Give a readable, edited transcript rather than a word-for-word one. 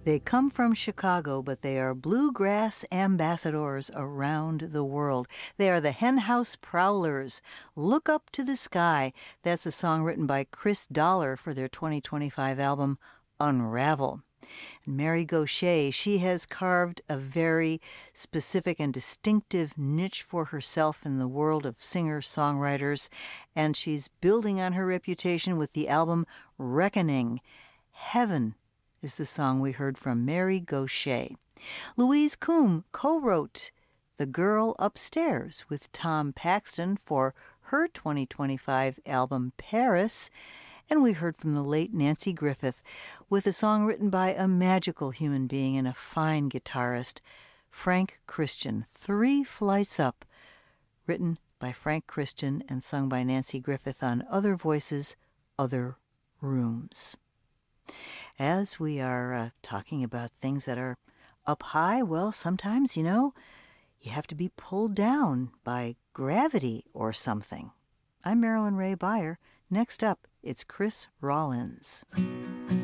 They come from Chicago, but they are bluegrass ambassadors around the world. They are the Henhouse Prowlers. Look Up to the Sky. That's a song written by Chris Dollar for their 2025 album, Unravel. And Mary Gauthier, she has carved a very specific and distinctive niche for herself in the world of singer-songwriters, and she's building on her reputation with the album Reckoning. Heaven is the song we heard from Mary Gauthier. Louise Coombe co-wrote The Girl Upstairs with Tom Paxton for her 2025 album Paris, and we heard from the late Nanci Griffith with a song written by a magical human being and a fine guitarist, Frank Christian, Three Flights Up, written by Frank Christian and sung by Nanci Griffith on Other Voices, Other Rooms. As we are talking about things that are up high, well, sometimes, you have to be pulled down by gravity or something. I'm Marilyn Ray Beyer. Next up, it's Chris Rollins.